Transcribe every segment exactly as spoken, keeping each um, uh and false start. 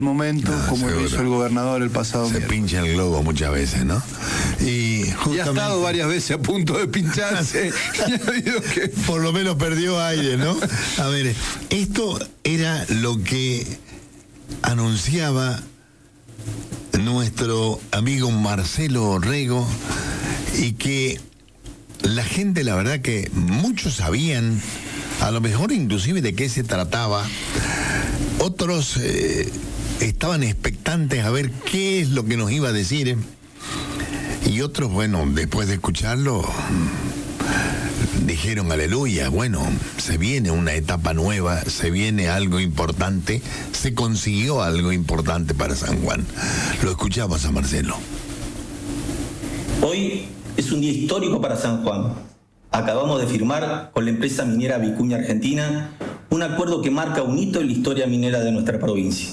momento, no, como lo hizo el gobernador el pasado Se miércoles. pincha el globo muchas veces, ¿no? Y, justamente, y ha estado varias veces a punto de pincharse. que... Por lo menos perdió aire, ¿no? A ver, esto era lo que anunciaba nuestro amigo Marcelo Orrego, y que la gente, la verdad que muchos sabían, a lo mejor inclusive de qué se trataba. Otros eh, estaban expectantes a ver qué es lo que nos iba a decir, y otros, bueno, después de escucharlo dijeron aleluya. Bueno, se viene una etapa nueva, se viene algo importante, se consiguió algo importante para San Juan. Lo escuchamos a Marcelo. Hoy es un día histórico para San Juan. Acabamos de firmar con la empresa minera Vicuña Argentina un acuerdo que marca un hito en la historia minera de nuestra provincia.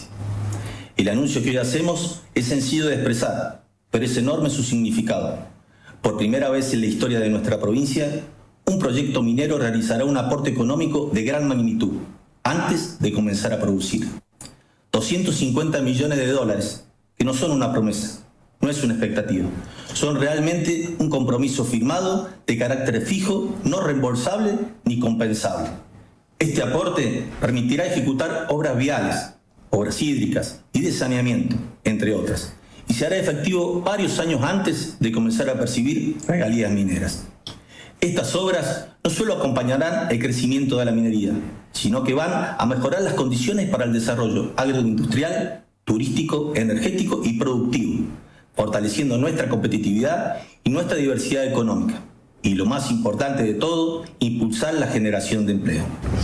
El anuncio que hoy hacemos es sencillo de expresar, pero es enorme su significado. Por primera vez en la historia de nuestra provincia, un proyecto minero realizará un aporte económico de gran magnitud antes de comenzar a producir. doscientos cincuenta millones de dólares, que no son una promesa, no es una expectativa, son realmente un compromiso firmado de carácter fijo, no reembolsable ni compensable. Este aporte permitirá ejecutar obras viales, obras hídricas y de saneamiento, entre otras, y se hará efectivo varios años antes de comenzar a percibir regalías mineras. Estas obras no solo acompañarán el crecimiento de la minería, sino que van a mejorar las condiciones para el desarrollo agroindustrial, turístico, energético y productivo, fortaleciendo nuestra competitividad y nuestra diversidad económica. Y lo más importante de todo, impulsar la generación de empleo.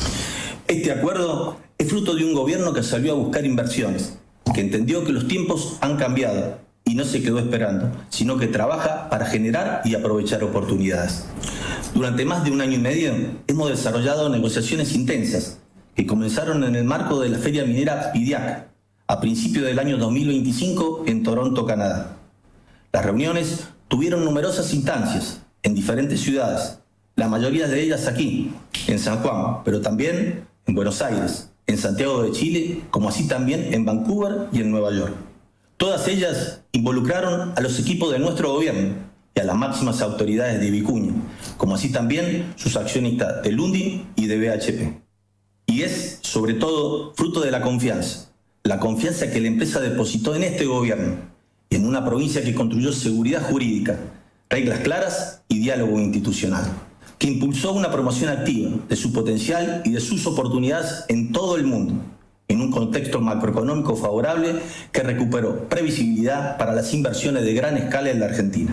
Este acuerdo es fruto de un gobierno que salió a buscar inversiones, que entendió que los tiempos han cambiado y no se quedó esperando, sino que trabaja para generar y aprovechar oportunidades. Durante más de un año y medio hemos desarrollado negociaciones intensas que comenzaron en el marco de la Feria Minera PIDIAC a principios del año dos mil veinticinco en Toronto, Canadá. Las reuniones tuvieron numerosas instancias en diferentes ciudades, la mayoría de ellas aquí, en San Juan, pero también en Buenos Aires, en Santiago de Chile, como así también en Vancouver y en Nueva York. Todas ellas involucraron a los equipos de nuestro gobierno y a las máximas autoridades de Vicuña, como así también sus accionistas de Lundin y de B H P. Y es, sobre todo, fruto de la confianza, la confianza que la empresa depositó en este gobierno, en una provincia que construyó seguridad jurídica, reglas claras y diálogo institucional, que impulsó una promoción activa de su potencial y de sus oportunidades en todo el mundo, en un contexto macroeconómico favorable que recuperó previsibilidad para las inversiones de gran escala en la Argentina.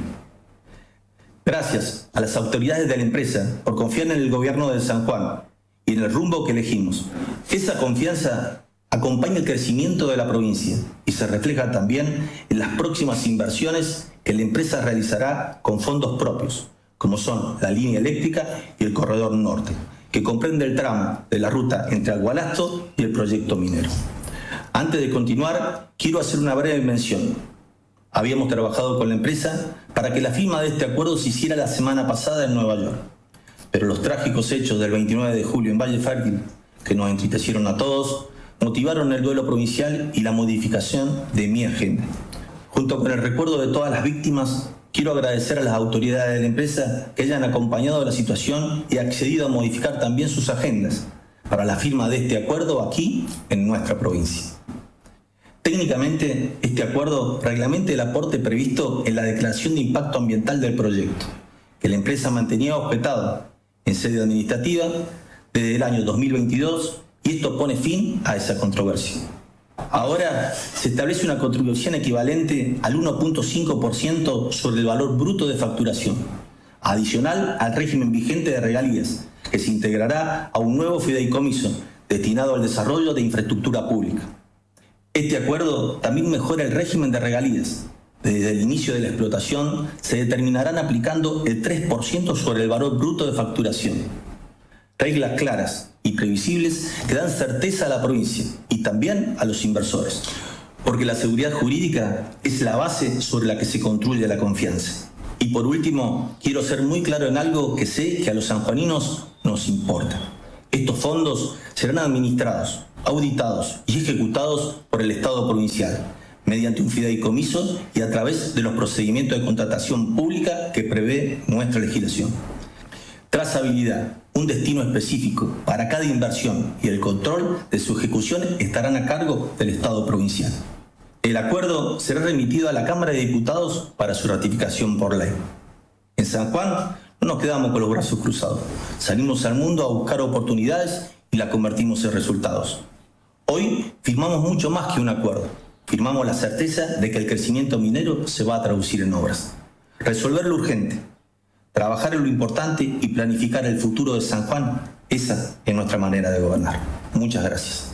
Gracias a las autoridades de la empresa por confiar en el gobierno de San Juan y en el rumbo que elegimos. Esa confianza acompaña el crecimiento de la provincia y se refleja también en las próximas inversiones que la empresa realizará con fondos propios, como son la línea eléctrica y el corredor norte, que comprende el tramo de la ruta entre Agualasto y el proyecto minero. Antes de continuar, quiero hacer una breve mención. Habíamos trabajado con la empresa para que la firma de este acuerdo se hiciera la semana pasada en Nueva York, pero los trágicos hechos del veintinueve de julio en Valle Fértil, que nos entristecieron a todos, motivaron el duelo provincial y la modificación de mi agenda. Junto con el recuerdo de todas las víctimas, quiero agradecer a las autoridades de la empresa que hayan acompañado la situación y accedido a modificar también sus agendas para la firma de este acuerdo aquí en nuestra provincia. Técnicamente, este acuerdo reglamenta el aporte previsto en la declaración de impacto ambiental del proyecto, que la empresa mantenía objetado en sede administrativa desde el año dos mil veintidós, y esto pone fin a esa controversia. Ahora se establece una contribución equivalente al uno punto cinco por ciento sobre el valor bruto de facturación, adicional al régimen vigente de regalías, que se integrará a un nuevo fideicomiso destinado al desarrollo de infraestructura pública. Este acuerdo también mejora el régimen de regalías. Desde el inicio de la explotación se determinarán aplicando el tres por ciento sobre el valor bruto de facturación. Reglas claras y previsibles que dan certeza a la provincia y también a los inversores, porque la seguridad jurídica es la base sobre la que se construye la confianza. Y por último, quiero ser muy claro en algo que sé que a los sanjuaninos nos importa. Estos fondos serán administrados auditados y ejecutados por el Estado provincial, mediante un fideicomiso y a través de los procedimientos de contratación pública que prevé nuestra legislación. Trazabilidad, un destino específico para cada inversión y el control de su ejecución estarán a cargo del Estado provincial. El acuerdo será remitido a la Cámara de Diputados para su ratificación por ley. En San Juan no nos quedamos con los brazos cruzados. Salimos al mundo a buscar oportunidades y las convertimos en resultados. Hoy firmamos mucho más que un acuerdo. Firmamos la certeza de que el crecimiento minero se va a traducir en obras. Resolver lo urgente, trabajar en lo importante y planificar el futuro de San Juan, esa es nuestra manera de gobernar. Muchas gracias.